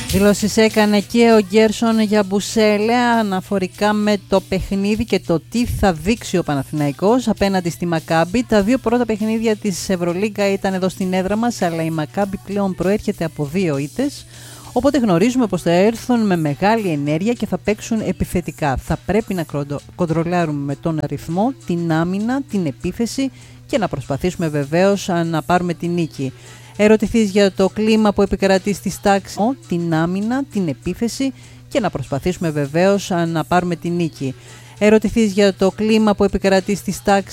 Δηλώσεις έκανε και ο Γκέρσον για Μπουσέλε αναφορικά με το παιχνίδι και το τι θα δείξει ο Παναθηναϊκός απέναντι στη Μακάμπι. Τα δύο πρώτα παιχνίδια της Ευρωλίγκα ήταν εδώ στην έδρα μας, αλλά η Μακάμπι πλέον προέρχεται από 2 ήττες. Οπότε γνωρίζουμε πως θα έρθουν με μεγάλη ενέργεια και θα παίξουν επιθετικά. Θα πρέπει να κοντρολάρουμε με τον αριθμό, την άμυνα, την επίθεση και να προσπαθήσουμε βεβαίως να πάρουμε την νίκη. Ερωτηθείς για το κλίμα που επικρατεί στις τάξεις, την άμυνα, την επίθεση και να προσπαθήσουμε βεβαίως να πάρουμε την νίκη. Ερωτηθείς για το κλίμα που επικρατεί στις τάξεις.